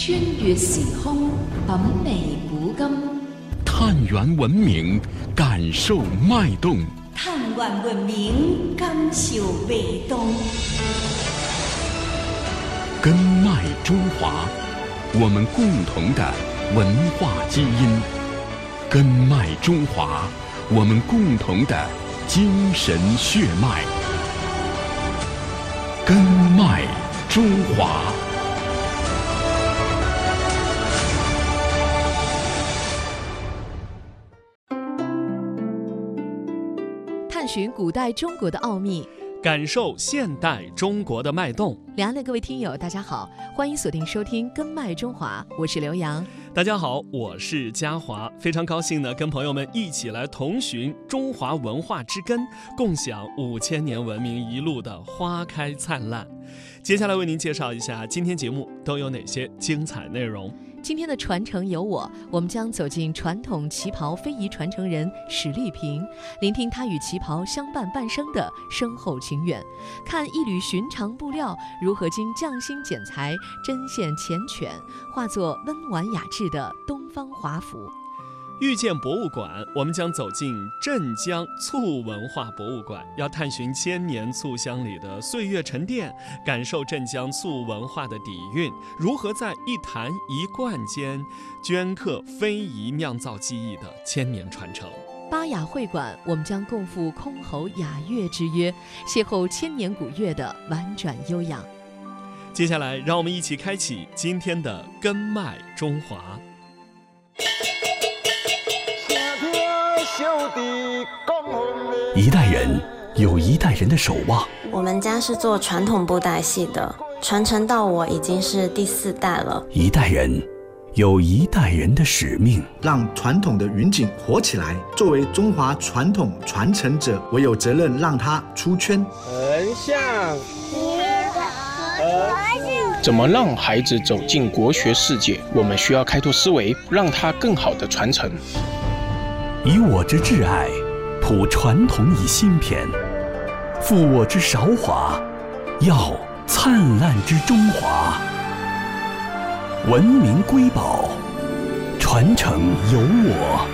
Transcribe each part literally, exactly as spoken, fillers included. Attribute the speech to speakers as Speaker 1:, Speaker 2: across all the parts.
Speaker 1: 穿越時空，品味古今。
Speaker 2: 探源文明，感受脉動。
Speaker 1: 探源文明，感受味動。
Speaker 2: 根脉中华，我們共同的文化基因。根脉中華，我們共同的精神血脈。根脉中華。
Speaker 3: 探寻古代中国的奥秘，
Speaker 4: 感受现代中国的脉动。
Speaker 3: 两岸的各位听友，大家好，欢迎锁定收听《根脉中华》，我是刘洋。
Speaker 4: 大家好，我是嘉华，非常高兴呢，跟朋友们一起来同寻中华文化之根，共享五千年文明一路的花开灿烂。接下来为您介绍一下今天节目都有哪些精彩内容。
Speaker 3: 今天的传承有我，我们将走进传统旗袍非遗传承人史丽萍，聆听她与旗袍相伴半生的深厚情缘，看一缕寻常布料如何经匠心剪裁、针线缱绻，化作温婉雅致的东方华服。
Speaker 4: 遇见博物馆，我们将走进镇江醋文化博物馆，要探寻千年醋香里的岁月沉淀，感受镇江醋文化的底蕴，如何在一坛一罐间镌刻非遗酿造技艺的千年传承。
Speaker 3: 巴雅会馆，我们将共赴箜篌雅乐之约，邂逅千年古乐的婉转悠扬。
Speaker 4: 接下来，让我们一起开启今天的根脉中华。
Speaker 2: 一代人有一代人的守望。
Speaker 5: 我们家是做传统布袋戏的，传承到我已经是第四代了。
Speaker 2: 一代人有一代人的使命，
Speaker 6: 让传统的云锦活起来。作为中华传统传承者，我有责任让它出圈。
Speaker 7: 横向，怎么让孩子走进国学世界？我们需要开拓思维，让他更好的传承。
Speaker 2: 以我之挚爱，谱传统以新篇；负我之韶华，耀灿烂之中华。文明瑰宝，传承有我。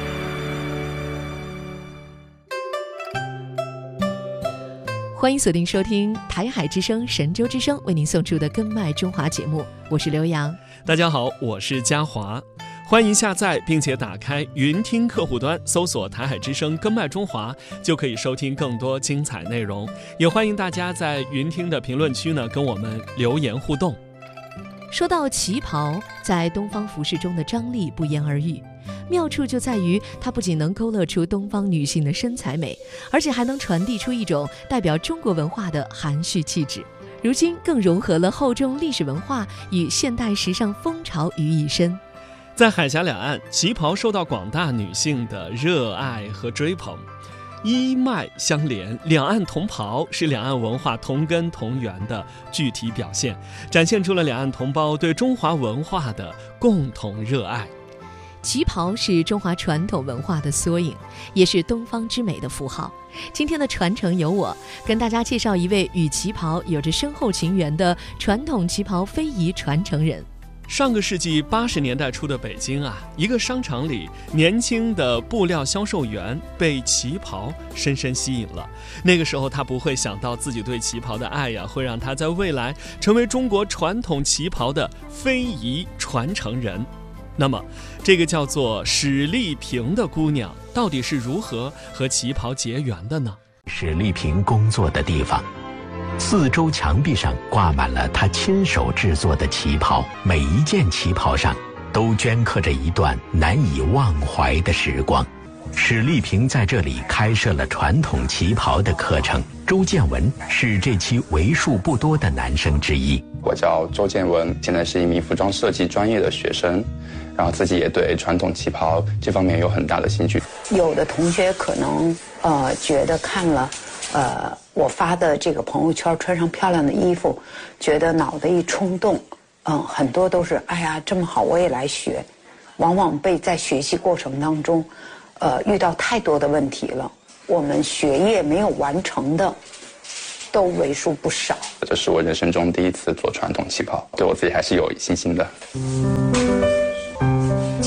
Speaker 3: 欢迎锁定收听台海之声、神州之声为您送出的《根脉中华》节目，我是刘洋。
Speaker 4: 大家好，我是嘉华。欢迎下载并且打开云听客户端，搜索台海之声根脉中华，就可以收听更多精彩内容。也欢迎大家在云听的评论区呢跟我们留言互动。
Speaker 3: 说到旗袍，在东方服饰中的张力不言而喻，妙处就在于它不仅能勾勒出东方女性的身材美，而且还能传递出一种代表中国文化的含蓄气质。如今更融合了厚重历史文化与现代时尚风潮于一身。
Speaker 4: 在海峡两岸，旗袍受到广大女性的热爱和追捧，一脉相连，两岸同袍是两岸文化同根同源的具体表现，展现出了两岸同胞对中华文化的共同热爱。
Speaker 3: 旗袍是中华传统文化的缩影，也是东方之美的符号。今天的传承有我，跟大家介绍一位与旗袍有着深厚情缘的传统旗袍非遗传承人。
Speaker 4: 上个世纪八十年代初的北京啊，一个商场里，年轻的布料销售员被旗袍深深吸引了。那个时候，他不会想到自己对旗袍的爱呀，会让他在未来成为中国传统旗袍的非遗传承人。那么，这个叫做史丽萍的姑娘，到底是如何和旗袍结缘的呢？
Speaker 2: 史丽萍工作的地方。四周墙壁上挂满了他亲手制作的旗袍，每一件旗袍上都镌刻着一段难以忘怀的时光。史丽萍在这里开设了传统旗袍的课程。周建文是这期为数不多的男生之一。
Speaker 8: 我叫周建文，现在是一名服装设计专业的学生，然后自己也对传统旗袍这方面有很大的兴趣。
Speaker 9: 有的同学可能呃觉得看了呃，我发的这个朋友圈，穿上漂亮的衣服，觉得脑袋一冲动，嗯，很多都是哎呀这么好我也来学，往往被在学习过程当中，呃，遇到太多的问题了，我们学业没有完成的，都为数不少。
Speaker 8: 这是我人生中第一次做传统旗袍，对我自己还是有信心的。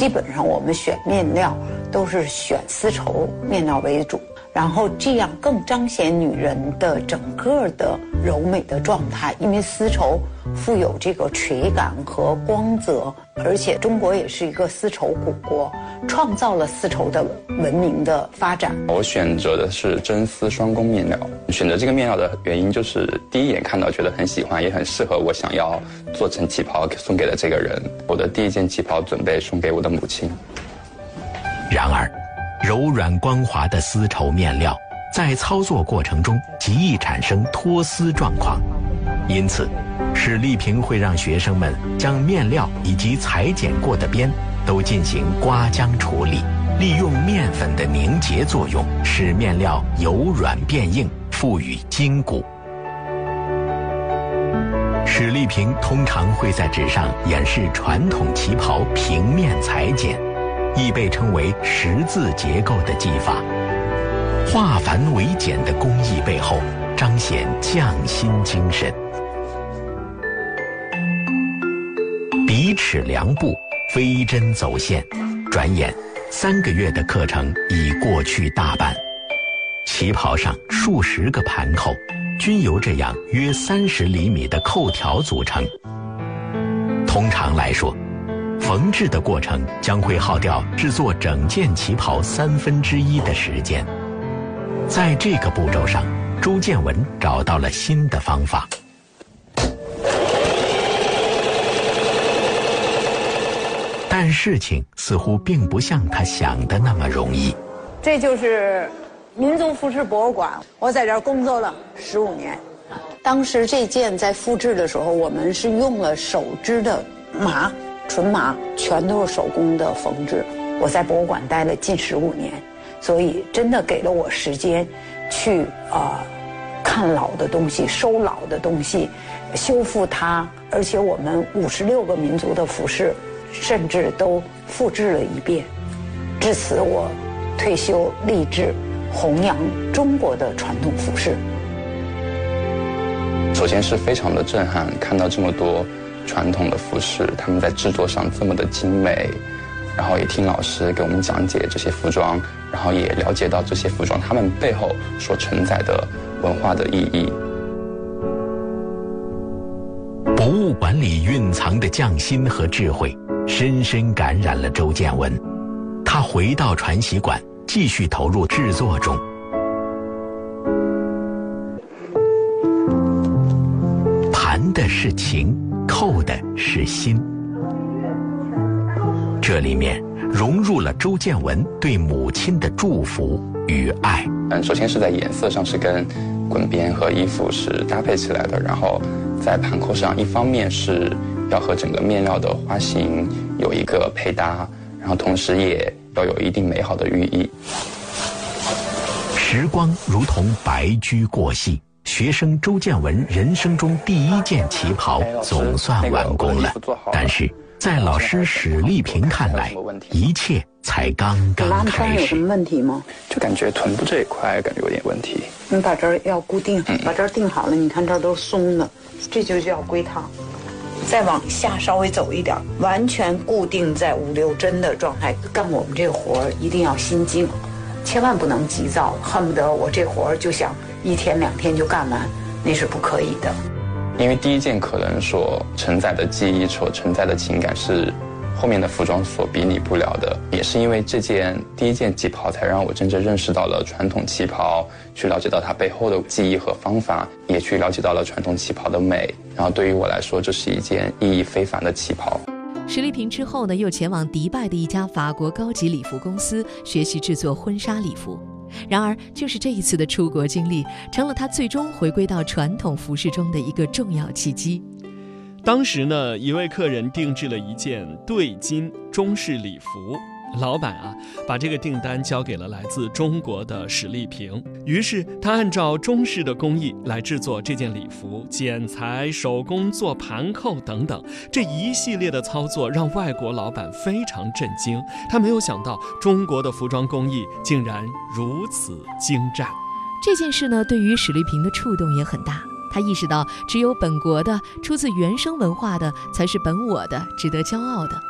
Speaker 9: 基本上我们选面料都是选丝绸面料为主，然后这样更彰显女人的整个的柔美的状态，因为丝绸富有这个垂感和光泽，而且中国也是一个丝绸古国，创造了丝绸的文明的发展。
Speaker 8: 我选择的是真丝双工面料，选择这个面料的原因就是第一眼看到觉得很喜欢，也很适合我想要做成旗袍送给的这个人。我的第一件旗袍准备送给我的母亲。
Speaker 2: 然而，柔软光滑的丝绸面料在操作过程中极易产生脱丝状况，因此史丽萍会让学生们将面料以及裁剪过的边都进行刮浆处理，利用面粉的凝结作用，使面料由软变硬，赋予筋骨。史丽萍通常会在纸上演示传统旗袍平面裁剪，亦被称为十字结构的技法。化繁为简的工艺背后，彰显匠心精神。笔尺量布，飞针走线，转眼三个月的课程已过去大半。旗袍上数十个盘扣，均由这样约三十厘米的扣条组成。通常来说，缝制的过程将会耗掉制作整件旗袍三分之一的时间。在这个步骤上，周建文找到了新的方法。但事情似乎并不像他想的那么容易。
Speaker 9: 这就是民族服饰博物馆，我在这儿工作了十五年。当时这件在复制的时候，我们是用了手织的麻，纯麻，全都是手工的缝制。我在博物馆待了近十五年，所以真的给了我时间去啊、呃、看老的东西，收老的东西，修复它。而且我们五十六个民族的服饰，甚至都复制了一遍。至此，我退休立志弘扬中国的传统服饰。
Speaker 8: 首先是非常的震撼，看到这么多传统的服饰，他们在制作上这么的精美，然后也听老师给我们讲解这些服装，然后也了解到这些服装他们背后所承载的文化的意义。
Speaker 2: 博物馆里蕴藏的匠心和智慧，深深感染了周建文。他回到传习馆，继续投入制作中。盘的是情，扣的是心，这里面融入了周建文对母亲的祝福与爱。
Speaker 8: 嗯，首先是在颜色上是跟滚边和衣服是搭配起来的，然后在盘扣上，一方面是要和整个面料的花型有一个配搭，然后同时也要有一定美好的寓意。
Speaker 2: 时光如同白驹过隙，学生周建文人生中第一件旗袍总算完工了。但是在老师史丽萍看来，一切才刚刚开始。
Speaker 9: 有什么问题吗？
Speaker 8: 就感觉臀部这一块感觉有点问题。
Speaker 9: 你把这儿要固定，
Speaker 8: 嗯、
Speaker 9: 把这儿定好了，你看这儿都是松的，这就叫龟烫。再往下稍微走一点，完全固定在五六针的状态。干我们这个活儿一定要心静，千万不能急躁，恨不得我这活儿就想一天两天就干完，那是不可以的。
Speaker 8: 因为第一件可能所承载的记忆、所承载的情感是后面的服装所比拟不了的。也是因为这件第一件旗袍，才让我真正认识到了传统旗袍，去了解到它背后的技艺和方法，也去了解到了传统旗袍的美。然后对于我来说，这是一件意义非凡的旗袍。
Speaker 3: 史丽萍之后呢，又前往迪拜的一家法国高级礼服公司学习制作婚纱礼服。然而，就是这一次的出国经历，成了她最终回归到传统服饰中的一个重要契机。
Speaker 4: 当时呢，一位客人定制了一件对襟中式礼服，老板啊，把这个订单交给了来自中国的史丽萍。于是他按照中式的工艺来制作这件礼服，剪裁、手工做盘扣等等，这一系列的操作让外国老板非常震惊。他没有想到中国的服装工艺竟然如此精湛。
Speaker 3: 这件事呢，对于史丽萍的触动也很大。他意识到，只有本国的、出自原生文化的，才是本我的、值得骄傲的。